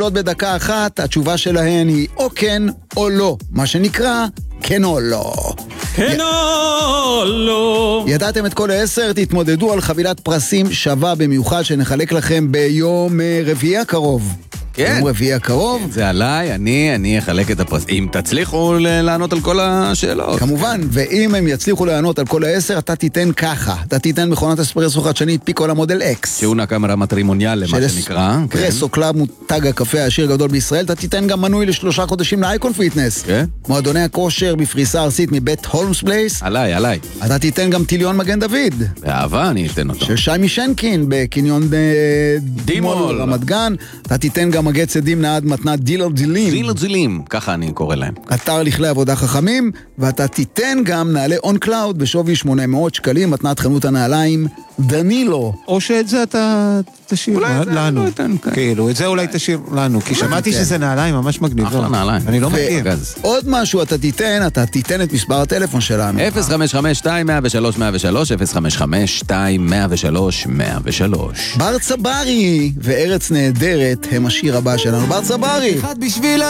בדקה אחת, התשובה שלהן היא או כן או לא, מה שנקרא כן או לא. כן או לא. ידעתם את כל 10? תתמודדו על חבילת פרסים שווה במיוחד שנחלק לכם ביום רביעי הקרוב. כן. יום רביעי הקרוב. זה עליי, אני אחלק את הפרס. אם תצליחו לענות על כל השאלות. כמובן, ואם הם יצליחו לענות על כל 10, אתה תיתן ככה. אתה תיתן מכונת אספרסו חדשנית פיקולה מודל X. שאונה קאמרה מטרימוניאל, למה שנקרא. פרסו קלאב מותג הקפה העשיר גדול בישראל. אתה תיתן גם מנוי ל3 חודשים לאייקון פיטנס. כן. מועדוני הכושר בפריסה ארצית מבית הולמס פלייס. עליי. אתה תיתן גם טיליון מגן דוד. באהבה אני אתן אותו. של שי משנקין בקניון דימול רמת גן. אתה תיתן גם מגי צדים נעד מתנת דילר-דילים, ככה אני קורא להם. אתר לכלי עבודה חכמים, ואתה תיתן גם נעלי און קלאוד בשווי 800 שקלים, מתנת חנות הנעליים דנילו. או שאת זה אתה תשאיר לנו. כאילו, את זה אולי תשאיר לנו, כי שמעתי שזה נעליים ממש מגניבות. אחלה נעליים. אני לא מכיר. עוד משהו אתה תיתן את מספר הטלפון שלנו. 055-2-103-103, 055-2-103-103. בר צברי וארץ נהדרת הם השיר הבא שלנו. בר צברי. אחד בשביל